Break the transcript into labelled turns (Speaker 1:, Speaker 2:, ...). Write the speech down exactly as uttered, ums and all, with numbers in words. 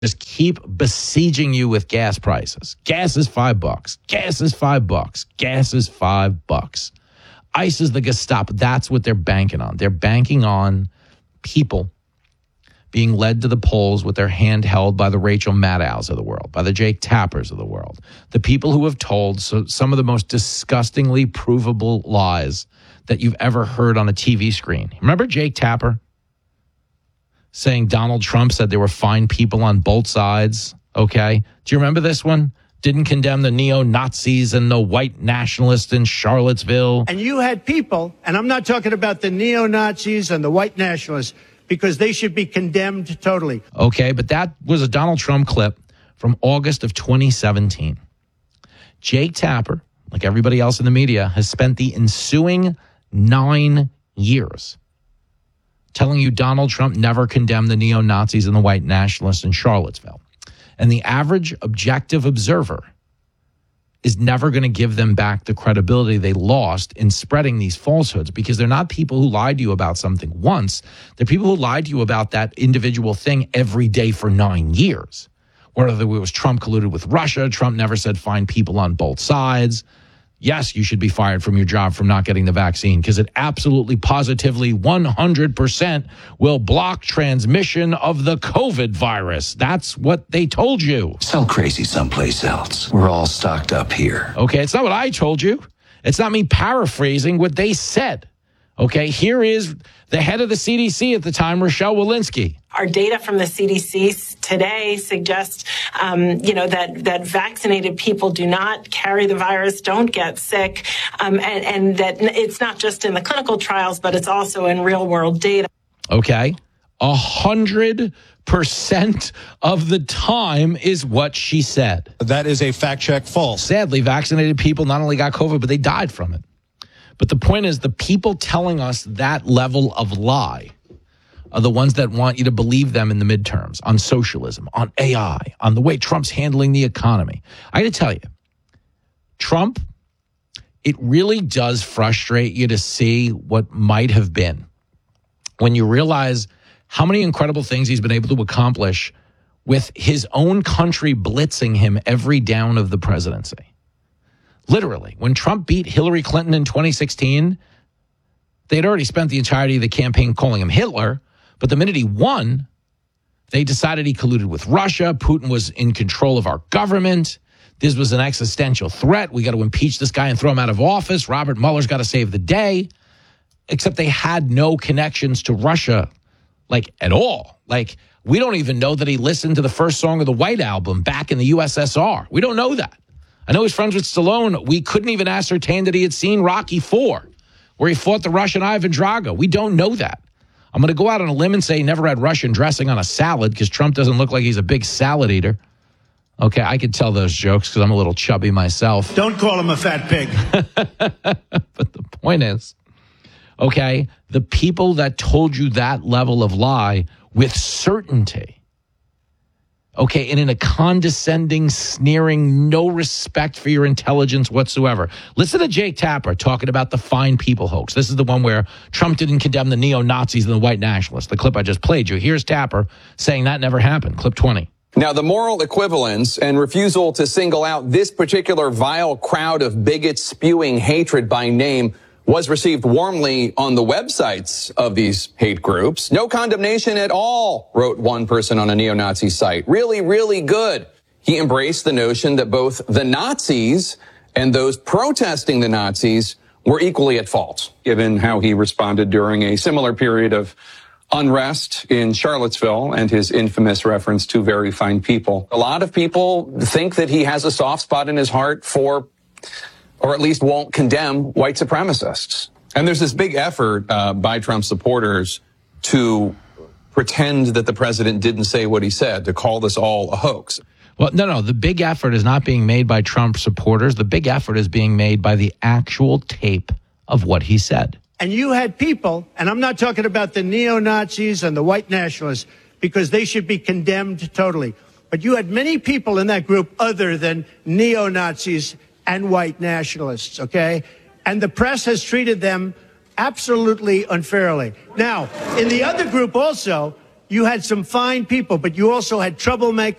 Speaker 1: just keep besieging you with gas prices. Gas is five bucks. Gas is five bucks. Gas is five bucks. ICE is the Gestapo. That's what they're banking on. They're banking on people being led to the polls with their hand held by the Rachel Maddows of the world, by the Jake Tappers of the world, the people who have told so, some of the most disgustingly provable lies that you've ever heard on a T V screen. Remember Jake Tapper saying Donald Trump said there were fine people on both sides? Okay. Do you remember this one? Didn't condemn the neo-Nazis and the white nationalists in Charlottesville.
Speaker 2: And you had people, and I'm not talking about the neo-Nazis and the white nationalists, because they should be condemned totally.
Speaker 1: Okay, but that was a Donald Trump clip from August of twenty seventeen. Jake Tapper, like everybody else in the media, has spent the ensuing nine years telling you Donald Trump never condemned the neo-Nazis and the white nationalists in Charlottesville. And the average objective observer is never going to give them back the credibility they lost in spreading these falsehoods, because they're not people who lied to you about something once. They're people who lied to you about that individual thing every day for nine years. Whether it was Trump colluded with Russia, Trump never said find people on both sides. Yes, you should be fired from your job from not getting the vaccine, because it absolutely, positively, one hundred percent will block transmission of the COVID virus. That's what they told you.
Speaker 3: Sell crazy someplace else. We're all stocked up here.
Speaker 1: Okay, it's not what I told you. It's not me paraphrasing what they said. Okay, here is the head of the C D C at the time, Rochelle Walensky.
Speaker 4: Our data from the C D C today suggests, um, you know, that, that vaccinated people do not carry the virus, don't get sick, um, and, and that it's not just in the clinical trials, but it's also in real world data.
Speaker 1: Okay. A hundred percent of the time is what she said.
Speaker 5: That is a fact check false.
Speaker 1: Sadly, vaccinated people not only got COVID, but they died from it. But the point is, the people telling us that level of lie are the ones that want you to believe them in the midterms, on socialism, on A I, on the way Trump's handling the economy. I got to tell you, Trump, it really does frustrate you to see what might have been when you realize how many incredible things he's been able to accomplish with his own country blitzing him every down of the presidency. Literally, when Trump beat Hillary Clinton in twenty sixteen, they'd already spent the entirety of the campaign calling him Hitler. But the minute he won, they decided he colluded with Russia. Putin was in control of our government. This was an existential threat. We got to impeach this guy and throw him out of office. Robert Mueller's got to save the day. Except they had no connections to Russia, like, at all. Like, we don't even know that he listened to the first song of the White Album back in the U S S R. We don't know that. I know he's friends with Stallone. We couldn't even ascertain that he had seen Rocky four, where he fought the Russian Ivan Drago. We don't know that. I'm going to go out on a limb and say he never had Russian dressing on a salad, because Trump doesn't look like he's a big salad eater. Okay, I could tell those jokes because I'm a little chubby myself.
Speaker 2: Don't call him a fat pig.
Speaker 1: But the point is, okay, the people that told you that level of lie with certainty, okay, and in a condescending, sneering, no respect for your intelligence whatsoever. Listen to Jake Tapper talking about the fine people hoax. This is the one where Trump didn't condemn the neo-Nazis and the white nationalists. The clip I just played you. Here's Tapper saying that never happened. Clip twenty.
Speaker 6: Now, the moral equivalence and refusal to single out this particular vile crowd of bigots spewing hatred by name was received warmly on the websites of these hate groups. No condemnation at all, wrote one person on a neo-Nazi site. Really, really good. He embraced the notion that both the Nazis and those protesting the Nazis were equally at fault, given how he responded during a similar period of unrest in Charlottesville and his infamous reference to very fine people. A lot of people think that he has a soft spot in his heart for, or at least won't condemn, white supremacists. And there's this big effort uh, by Trump supporters to pretend that the president didn't say what he said, to call this all a hoax.
Speaker 1: Well, no, no, the big effort is not being made by Trump supporters. The big effort is being made by the actual tape of what he said.
Speaker 2: And you had people, and I'm not talking about the neo-Nazis and the white nationalists, because they should be condemned totally. But you had many people in that group other than neo-Nazis and white nationalists, okay? And the press has treated them absolutely unfairly. Now, in the other group also, You had some fine people, but you also had troublemakers.